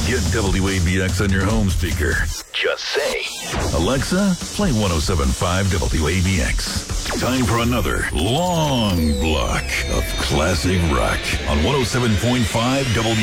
Get WABX on your home speaker. Just say, Alexa, play 107.5 WABX. Time for another long block of classic rock on 107.5 WABX.